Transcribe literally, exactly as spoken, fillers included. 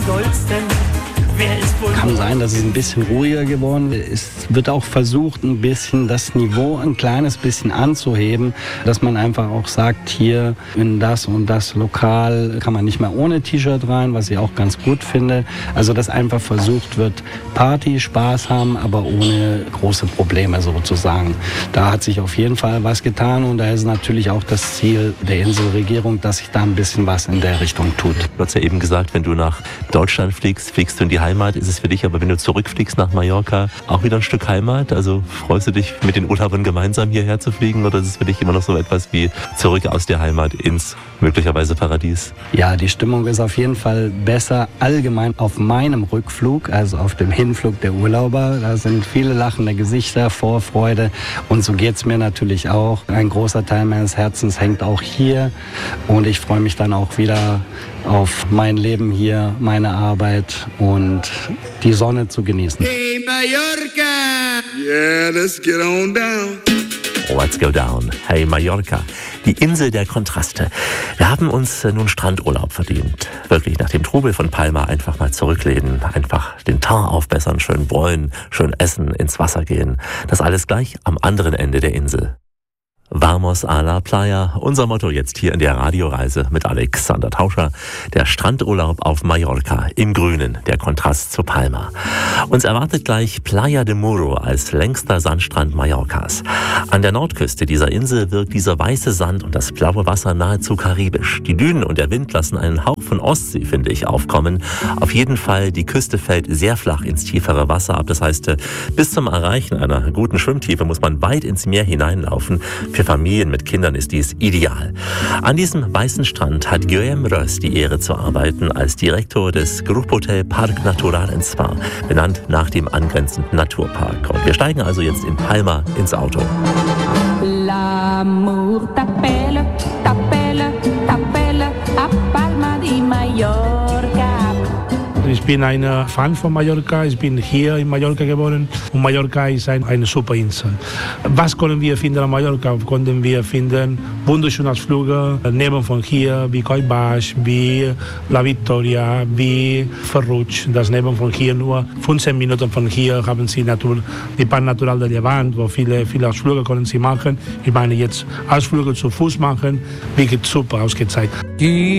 Kann sein, dass es ein bisschen ruhiger geworden ist. Es wird auch versucht, ein bisschen das Niveau ein kleines bisschen anzuheben, dass man einfach auch sagt, hier in das und das Lokal kann man nicht mehr ohne T-Shirt rein, was ich auch ganz gut finde. Also dass einfach versucht wird, Party, Spaß haben, aber ohne große Probleme sozusagen. Da hat sich auf jeden Fall was getan und da ist natürlich auch das Ziel der Inselregierung, dass sich da ein bisschen was in der Richtung tut. Du hast ja eben gesagt, wenn du nach Deutschland fliegst, fliegst du in die Heimat, ist es für dich, aber wenn du zurückfliegst nach Mallorca, auch wieder ein Stück Heimat? Also freust du dich, mit den Urlaubern gemeinsam hierher zu fliegen oder ist es für dich immer noch so etwas wie zurück aus der Heimat ins möglicherweise Paradies? Ja, die Stimmung ist auf jeden Fall besser allgemein auf meinem Rückflug, also auf dem Hinflug der Urlauber. Da sind viele lachende Gesichter, Vorfreude und so geht es mir natürlich auch. Ein großer Teil meines Herzens hängt auch hier und ich freue mich dann auch wieder auf mein Leben hier, meine Arbeit und die Sonne zu genießen. Hey Mallorca! Yeah, let's get on down. Let's go down. Hey Mallorca. Die Insel der Kontraste. Wir haben uns nun Strandurlaub verdient. Wirklich nach dem Trubel von Palma einfach mal zurücklehnen, einfach den Teint aufbessern, schön bräunen, schön essen, ins Wasser gehen. Das alles gleich am anderen Ende der Insel. Vamos a la Playa, unser Motto jetzt hier in der Radioreise mit Alexander Tauscher. Der Strandurlaub auf Mallorca im Grünen, der Kontrast zu Palma. Uns erwartet gleich Playa de Muro als längster Sandstrand Mallorcas. An der Nordküste dieser Insel wirkt dieser weiße Sand und das blaue Wasser nahezu karibisch. Die Dünen und der Wind lassen einen Hauch von Ostsee, finde ich, aufkommen. Auf jeden Fall, die Küste fällt sehr flach ins tiefere Wasser ab. Das heißt, bis zum Erreichen einer guten Schwimmtiefe muss man weit ins Meer hineinlaufen. Für Familien mit Kindern ist dies ideal. An diesem weißen Strand hat Guillaume Rös die Ehre zu arbeiten als Direktor des Grupphotel Parc Natural in Spa, benannt nach dem angrenzenden Naturpark. Und wir steigen also jetzt in Palma ins Auto. L'amour t'appelle, t'appelle, t'appelle a Palma di Mallorca. Ich bin ein Fan von Mallorca, ich bin hier in Mallorca geboren und Mallorca ist ein, eine super Insel. Was können wir finden an Mallorca? Können wir finden wunderschöne Ausflüge neben von hier, wie Collbaix, wie La Victoria, wie Ferruig. Das neben von hier nur fünfzehn Minuten von hier haben Sie Natur, die Parc Natural de Levant, wo viele, viele Ausflüge können Sie machen. Ich meine jetzt Ausflüge zu Fuß machen, wirklich super ausgezeichnet.